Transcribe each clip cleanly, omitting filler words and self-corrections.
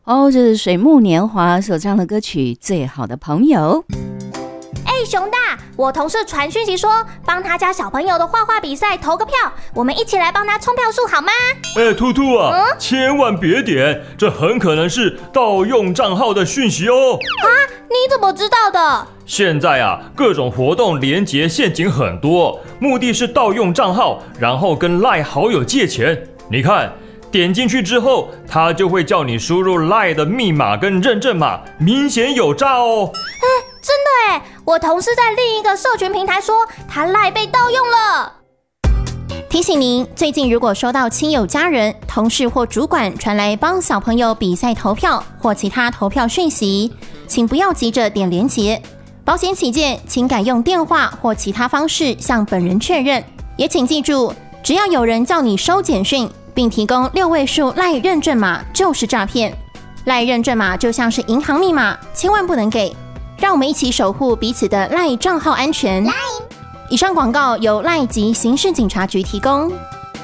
哦，这是水木年华所唱的歌曲《最好的朋友》。 熊大，我同事传讯息说帮他家小朋友的画画比赛投个票，我们一起来帮他冲票数好吗？ 兔兔啊，千万别点，这很可能是盗用账号的讯息哦。 啊，你怎么知道的？ 现在啊，各种活动连结陷阱很多，目的是盗用账号，然后跟 LINE 好友借钱。你看，点进去之后，他就会叫你输入 LINE 的密码跟认证码，明显有诈哦。 真的耶，我同事在另一个社群平台说他 LINE 被盗用了。 提醒您，最近如果收到亲友、家人、同事或主管传来帮小朋友比赛投票或其他投票讯息，请不要急着点连结。保险起见，请改用电话或其他方式向本人确认。也请记住，只要有人叫你收简讯，并提供6位数 LINE 认证码，就是诈骗。LINE 认证码就像是银行密码，千万不能给。让我们一起守护彼此的 LINE 账号安全。以上广告由 LINE 及刑事警察局提供。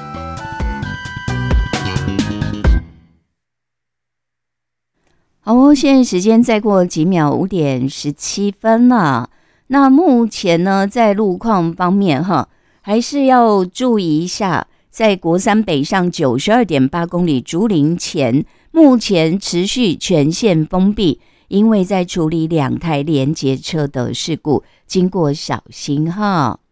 好哦，现在时间再过几秒，5点17分了。那目前呢，在路况方面还是要注意一下，在国三北上92.8公里竹林前，目前持续全线封闭。因为在处理2台连结车的事故，经过小心哈。